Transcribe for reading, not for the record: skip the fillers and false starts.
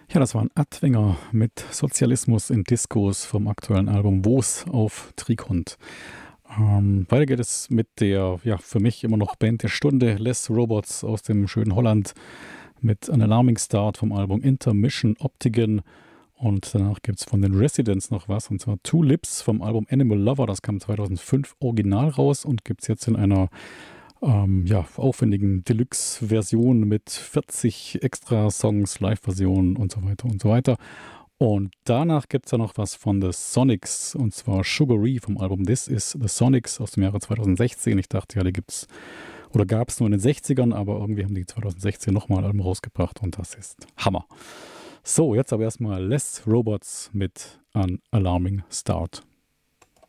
Ja, das war ein Adwinger mit Sozialismus in Diskos vom aktuellen Album Wo's auf Trikund. Weiter geht es mit der, ja, für mich immer noch Band der Stunde, Les Robots aus dem schönen Holland mit An Alarming Start vom Album Intermission Optigen. Und danach gibt es von den Residents noch was, und zwar Two Lips vom Album Animal Lover. Das kam 2005 original raus und gibt es jetzt in einer ja, aufwendigen Deluxe-Version mit 40 Extra-Songs, Live-Versionen und so weiter und so weiter. Und danach gibt es ja noch was von The Sonics, und zwar Sugary vom Album This Is The Sonics aus dem Jahre 2016. Ich dachte ja, die gibt's oder gab es nur in den 60ern, aber irgendwie haben die 2016 nochmal ein Album rausgebracht und das ist Hammer. So, jetzt aber erstmal Les Robots mit An Alarming Start.